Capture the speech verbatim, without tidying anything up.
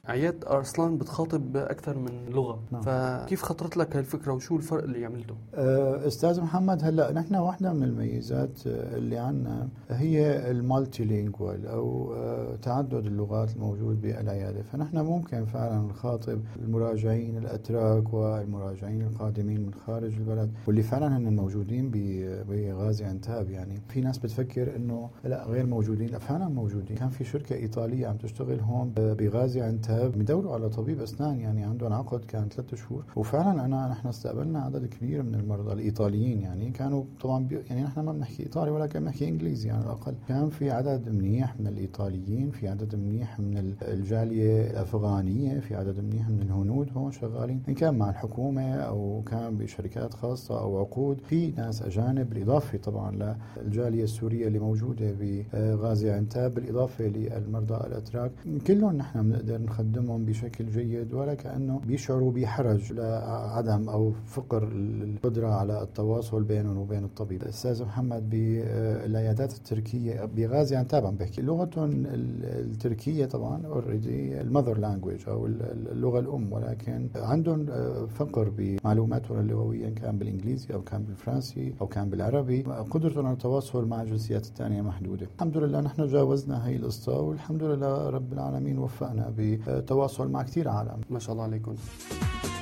عياد أرسلان بتخاطب أكثر من لغة. نعم. فكيف خطرت لك هالفكرة وشو الفرق اللي عملته؟ أستاذ محمد، هلأ نحن واحدة من الميزات اللي عنا هي المالتي لينجوال أو تعدد اللغات الموجود بالعيادة. فنحن ممكن فعلا نخاطب المراجعين الأتراك والمراجعين القادمين من خارج البلد واللي فعلا هن موجودين بغازي عنتاب. يعني في ناس بتفكر إنه لا غير موجودين، لا فعلا موجودين. كان في شركة إيطالية عم تشتغل هون بغازي عنتاب، بيدوروا على طبيب أسنان، يعني عندهم عقد كان ثلاثة شهور. وفعلا أنا نحن استقبلنا عدد كبير من المرضى الإيطاليين، يعني كانوا طبعا يعني نحن ما بنحكي إيطالي ولكن بنحكي إنجليزي يعني على الأقل. كان في عدد منيح من الإيطاليين، في عدد منيح من الجالية الأفغانية، في عدد منيح من الهنود هون شغالين، إن كان مع الحكومة أو كان بشركات خاصة أو عقود. في ناس أجانب بالإضافة طبعا للجالية السورية اللي موجودة بغازي عنتاب، بالإضافة للمرضى الأتراك. كلهم نحن بنقدر نخدمهم بشكل جيد، ولا كأنه بيشعروا بحرج لعدم أو فقر القدرة على التواصل بينهم وبين الطبيب. أستاذ محمد، بالعيادات التركية بغازي عنتاب عم بحكي لغتهم التركية طبعا اوريدي المذر لانجويج أو اللغة الأم، ولكن عندهم فقر بمعلوماتهم اللغوية، إن كان بالإنجليزي أو كان بالفرنسي أو كان بالعربي. قدرتهم على التواصل مع الجنسيات الثانية محدودة. الحمد لله نحن جاوزنا هاي القصة، والحمد لله رب العالمين وفقنا بتواصل مع كثير عالم. ما شاء الله عليكم.